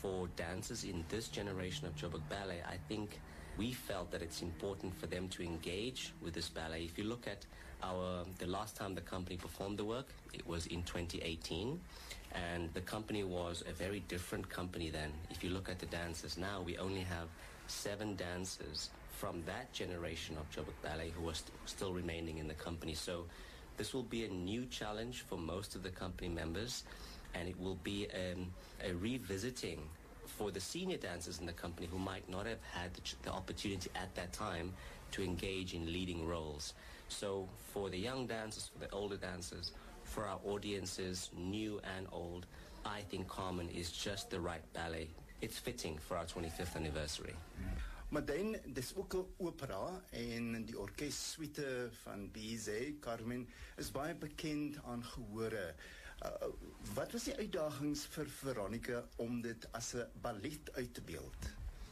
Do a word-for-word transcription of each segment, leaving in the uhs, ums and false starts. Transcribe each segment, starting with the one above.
for dancers in this generation of Joburg Ballet, I think we felt that it's important for them to engage with this ballet. If you look at our the last time the company performed the work, it was in twenty eighteen, and the company was a very different company then. If you look at the dancers now, we only have seven dancers from that generation of Joburg Ballet who are st- still remaining in the company. So this will be a new challenge for most of the company members, and it will be um, a revisiting for the senior dancers in the company who might not have had the, ch- the opportunity at that time to engage in leading roles. So for the young dancers, for the older dancers, for our audiences, new and old, I think Carmen is just the right ballet. It's fitting for our twenty-fifth anniversary. Maar dan, dis ook 'n opera en die orkessuite van B Z, Carmen, is baie bekend aan gehore. Uh, wat was die uitdagings vir Veronica om dit as 'n ballet uit te beeld?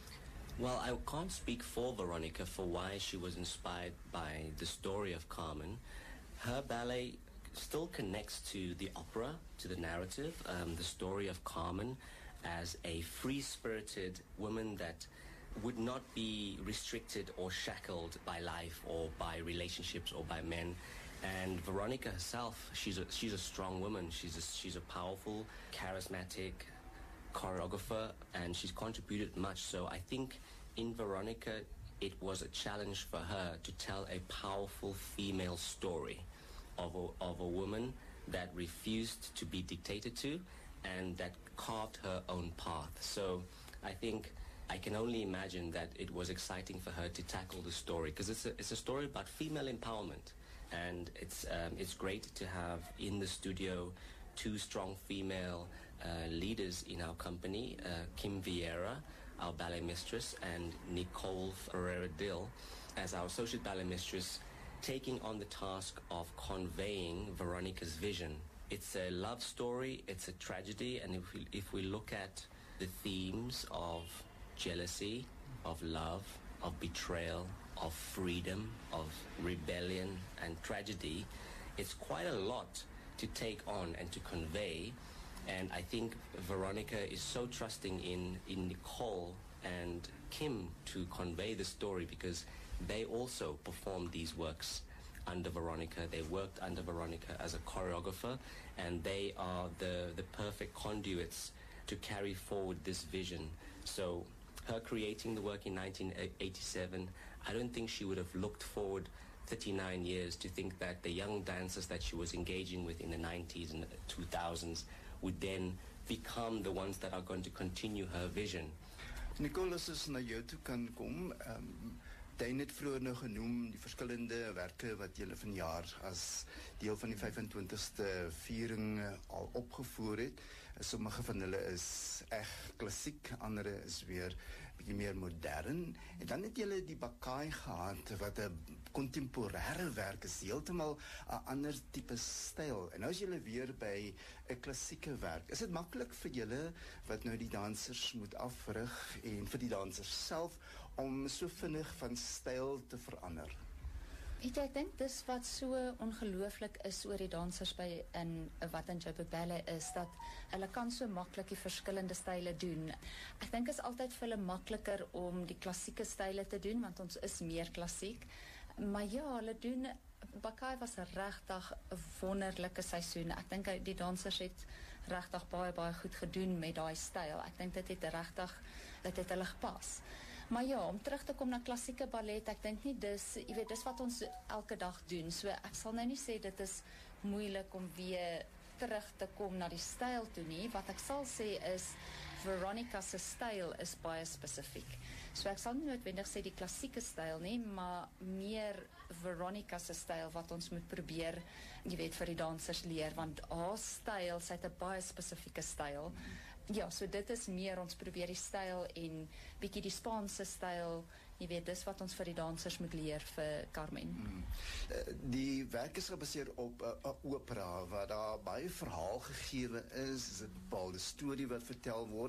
Well, I can't speak for Veronica for why she was inspired by the story of Carmen. Her ballet still connects to the opera, to the narrative, um, the story of Carmen as a free-spirited woman that would not be restricted or shackled by life or by relationships or by men. And Veronica herself, she's a, she's a strong woman. She's a, she's a powerful, charismatic choreographer, and she's contributed much. So I think in Veronica, it was a challenge for her to tell a powerful female story of a, of a woman that refused to be dictated to and that carved her own path. So I think I can only imagine that it was exciting for her to tackle the story, because it's a, it's a story about female empowerment, and it's um, it's great to have in the studio two strong female uh, leaders in our company, uh, Kim Vieira, our ballet mistress, and Nicole Ferreira-Dill as our associate ballet mistress, taking on the task of conveying Veronica's vision. It's a love story, it's a tragedy, and if we, if we look at the themes of jealousy, of love, of betrayal, of freedom, of rebellion and tragedy, it's quite a lot to take on and to convey. And I think Veronica is so trusting in, in Nicole and Kim to convey the story, because they also performed these works under Veronica. They worked under Veronica as a choreographer, and they are the, the perfect conduits to carry forward this vision. So her creating the work in nineteen eighty-seven, I don't think she would have looked forward thirty-nine years to think that the young dancers that she was engaging with in the nineties and the two thousands would then become the ones that are going to continue her vision. Nicholas, is na jou toe kan kom. Um, Jy het vroeër nou genoem die verskillende werke wat julle vanjaar as deel van die vyfentwintigste viering al opgevoer het. Sommige van hulle is eg klassiek, ander is weer bietjie meer modern. En dan het julle die Bakai gehad wat 'n kontemporêre werk is, heeltemal 'n ander tipe styl. En nou is julle weer by 'n klassieke werk. Is dit maklik vir julle wat nou die dansers moet afrig en vir die dansers self om so vinnig van styl te verander? Weet jy, ek dink dis wat so ongelooflik is oor die dansers by in wat in Joburg Ballet is, dat hulle kan so maklik die verskillende style doen. Ek dink is altyd vir hulle makliker om die klassieke style te doen, want ons is meer klassiek. Maar ja, hulle doen Bakai was 'n regtig wonderlike seisoen. Ek dink die dansers het regtig baie baie goed gedoen met daai styl. Ek dink dit het regtig dit het hulle gepas. Maar ja, om terug te kom na klassieke ballet, ek dink nie dis, jy weet, dis wat ons elke dag doen. So ek sal nou nie sê dit is moeilik om weer terug te kom na die styl toe nie. Wat ek sal sê is Veronica se styl is baie spesifiek. So ek sal nie noodwendig sê die klassieke styl nie, maar meer Veronica se styl wat ons moet probeer, jy weet, vir die dansers leer, want haar styl, sy het 'n baie spesifieke styl. Ja, so dit is meer, ons probeer die styl en bietjie die Spaanse styl, jy weet, dis wat ons vir die dansers moet leer vir Carmen. Hmm. Die werk is gebaseer op 'n uh, opera, waar daar baie verhaal gegee is, is 'n bepaalde storie wat vertel word.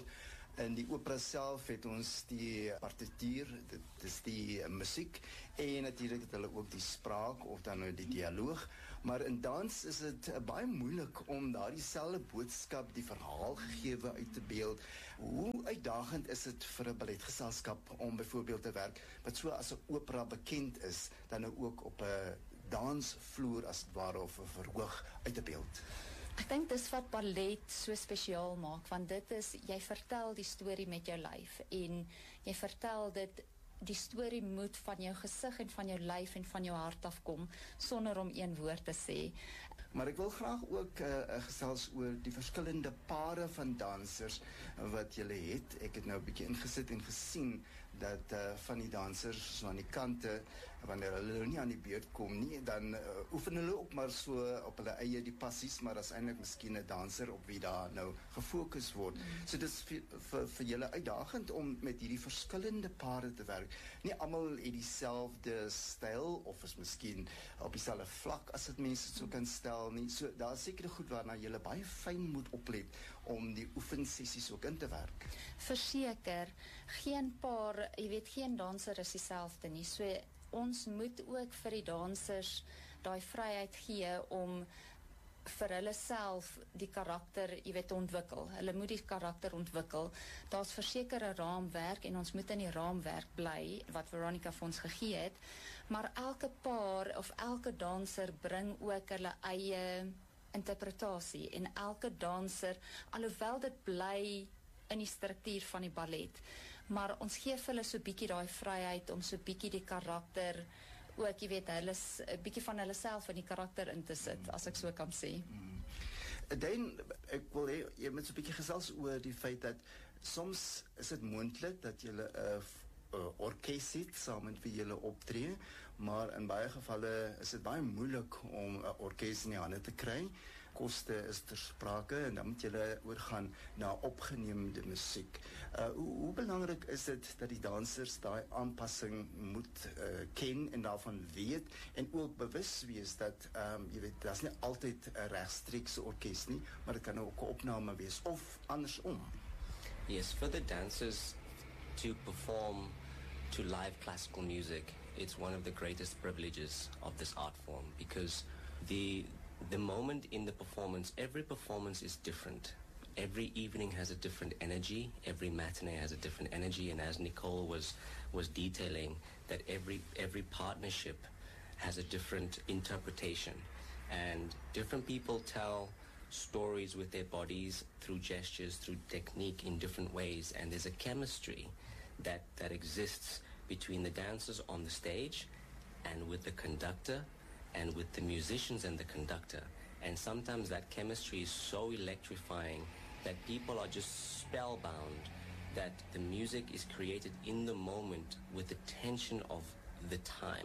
In die opera self het ons die partituur, dit is die musiek, en natuurlijk het hulle ook die spraak, of dan nou die dialoog, maar in dans is het uh, baie moeilik om daar dieselfde boodskap, die verhaal gegewe uit te beeld. Hoe uitdagend is het vir 'n balletgeselskap om byvoorbeeld te werk, wat so as 'n opera bekend is, dan nou ook op 'n dansvloer as het ware, of 'n verhoog uit te beeld? Ek dink dis wat ballet so spesiaal maak, want dit is, jy vertel die storie met jou lyf, en jy vertel dit, die storie moet van jou gesig en van jou lyf en van jou hart afkom, sonder om een woord te sê. Maar ek wil graag ook uh, gesels oor die verskillende pare van dansers wat julle het. Ek het nou 'n bietjie ingesit en gesien dat uh, van die dansers so aan die kante, wanneer hulle nou nie aan die beurt kom nie, dan uh, oefen hulle ook maar so op hulle eie die passies, maar as eintlik miskien 'n danser op wie daar nou gefokus word. Mm. So dis vir, vir, vir julle uitdagend om met hierdie verskillende pare te werk. Nie almal het dieselfde styl, of is miskien op dieselfde vlak as dit mense so kan stel nie. So daar is sekere goed waarna julle baie fyn moet oplet om die oefensessies ook in te werk. Verseker, geen paar, jy weet, geen danser is dieselfde nie. So ons moet ook vir die dansers daai vryheid gee om vir hulle self die karakter, jy weet, ontwikkel. Hulle moet die karakter ontwikkel. Daar's verseker 'n raamwerk en ons moet in die raamwerk bly wat Veronica vir ons gegee het, maar elke paar of elke danser bring ook hulle eie interpretasie, en elke danser, alhoewel dit bly in die struktuur van die ballet, maar ons gee vir hulle so bietjie daai vryheid om so bietjie die karakter ook, jy weet, hulle 'n bietjie van hulle self in die karakter in te sit, as ek so kan sê. Mm. Dan, ek wil hê, jy moet so 'n bietjie gesels oor die feit dat soms is dit moontlik dat jy 'n uh, uh, orkes het saam met wie jy optree, maar in baie gevalle is dit baie moeilik om 'n orkes in die hande te kry. Koste is ter sprake en dan moet jy oorgaan na opgeneemde musiek. Uh, hoe, hoe belangrik is dit dat die dansers daai aanpassing moet uh, ken en daarvan weet en ook bewus wees dat um, jy weet, daar's nie altyd 'n regstreekse orkes nie, maar dit kan ook 'n opname wees of andersom. Yes, for the dancers to perform to live classical music, it's one of the greatest privileges of this art form, because the the moment in the performance, every performance is different. Every evening has a different energy. Every matinee has a different energy. And as Nicole was was detailing, that every every partnership has a different interpretation, and different people tell stories with their bodies through gestures, through technique, in different ways. And there's a chemistry that that exists between the dancers on the stage and with the conductor and with the musicians and the conductor. And sometimes that chemistry is so electrifying that people are just spellbound, that the music is created in the moment with the tension of the time.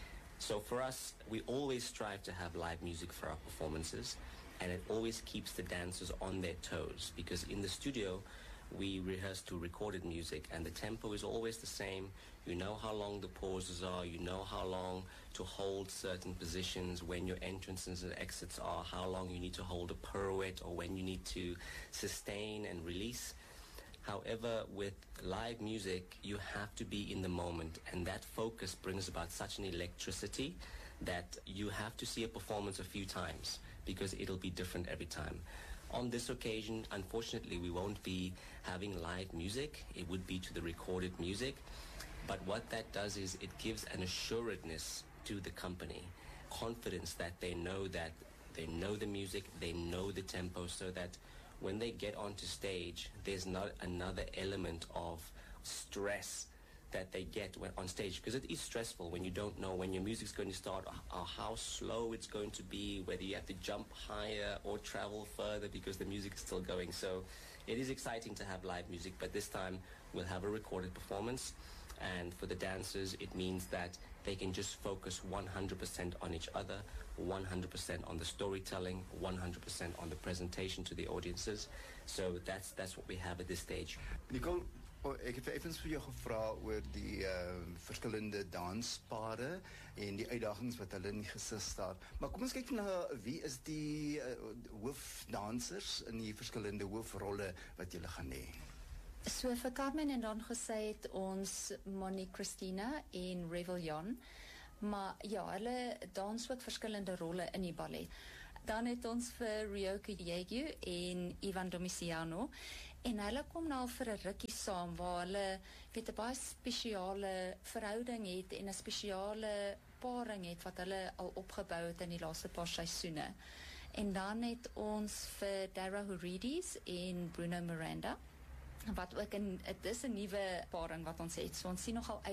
So for us, we always strive to have live music for our performances, and it always keeps the dancers on their toes, because in the studio we rehearse to recorded music, and the tempo is always the same. You know how long the pauses are, you know how long to hold certain positions, when your entrances and exits are, how long you need to hold a pirouette, or when you need to sustain and release. However, with live music, you have to be in the moment, and that focus brings about such an electricity that you have to see a performance a few times, because it'll be different every time. On this occasion, unfortunately, we won't be having live music. It would be to the recorded music. But what that does is it gives an assuredness to the company, confidence that they know that they know the music, they know the tempo, so that when they get onto stage, there's not another element of stress that they get when on stage, because it is stressful when you don't know when your music's going to start, or how slow it's going to be, whether you have to jump higher or travel further because the music is still going. So it is exciting to have live music, but this time we'll have a recorded performance, and for the dancers it means that they can just focus one hundred percent on each other, one hundred percent on the storytelling, one hundred percent on the presentation to the audiences. So that's that's what we have at this stage. Nicole, oh, ek het effens vir jou gevra oor die uh, verskillende danspare en die uitdagings wat hulle in die gesig staar. Maar kom ons kyk na wie is die uh, hoofdansers in die verskillende hoofrolle wat julle gaan hê. So So vir Carmen en dan gesê het ons Monique Christina en Revel Jan, maar ja, hulle dans ook verskillende rolle in die ballet. Dan het ons vir Ryoko Diegu en Ivan Domiciano, en hulle kom nou al vir 'n rukkie saam, waar hulle weet 'n baie spesiale verhouding het en 'n spesiale paring het wat hulle al opgebou het in die laaste paar seisoene. En dan het ons vir Dara Houridis en Bruno Miranda, wat ook 'n, dit is 'n nuwe paring wat ons het, so ons sien nogal uit